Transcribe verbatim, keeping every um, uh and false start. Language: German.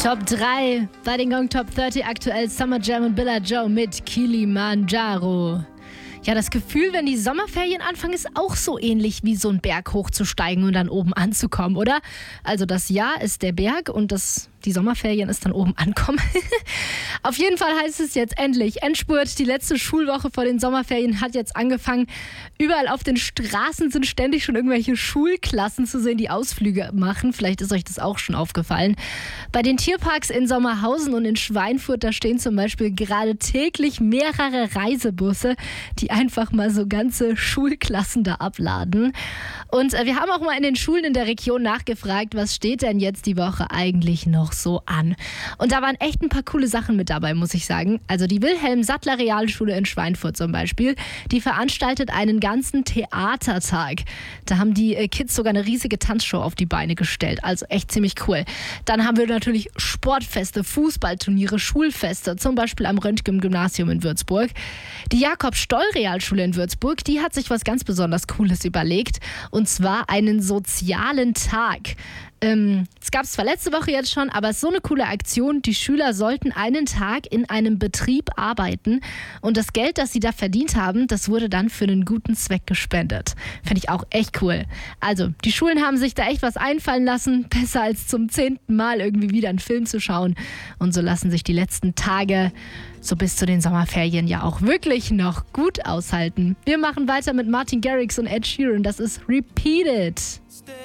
Top drei bei den Gong Top dreißig aktuell Summer Jam und Billa Joe mit Kilimanjaro. Ja, das Gefühl, wenn die Sommerferien anfangen, ist auch so ähnlich wie so einen Berg hochzusteigen und dann oben anzukommen, oder? Also das Jahr ist der Berg und das, die Sommerferien ist dann oben ankommen. Auf jeden Fall heißt es jetzt endlich Endspurt. Die letzte Schulwoche vor den Sommerferien hat jetzt angefangen. Überall auf den Straßen sind ständig schon irgendwelche Schulklassen zu sehen, die Ausflüge machen. Vielleicht ist euch das auch schon aufgefallen. Bei den Tierparks in Sommerhausen und in Schweinfurt, da stehen zum Beispiel gerade täglich mehrere Reisebusse, die einfach mal so ganze Schulklassen da abladen. Und äh, wir haben auch mal in den Schulen in der Region nachgefragt, was steht denn jetzt die Woche eigentlich noch so an? Und da waren echt ein paar coole Sachen mit dabei, muss ich sagen. Also die Wilhelm-Sattler-Realschule in Schweinfurt zum Beispiel, die veranstaltet einen ganzen Theatertag. Da haben die äh, Kids sogar eine riesige Tanzshow auf die Beine gestellt. Also echt ziemlich cool. Dann haben wir natürlich Sportfeste, Fußballturniere, Schulfeste, zum Beispiel am Röntgen-Gymnasium in Würzburg. Die Jakob-Stoll-Realschule in Würzburg, die hat sich was ganz besonders Cooles überlegt. Und zwar einen sozialen Tag. Ähm, es gab es zwar letzte Woche jetzt schon, aber es ist so eine coole Aktion. Die Schüler sollten einen Tag in einem Betrieb arbeiten und das Geld, das sie da verdient haben, das wurde dann für einen guten Zweck gespendet. Finde ich auch echt cool. Also, die Schulen haben sich da echt was einfallen lassen. Besser als zum zehnten Mal irgendwie wieder einen Film zu schauen. Und so lassen sich die letzten Tage so bis zu den Sommerferien ja auch wirklich noch gut aushalten. Wir machen weiter mit Martin Garrix und Ed Sheeran. Das ist Repeat It.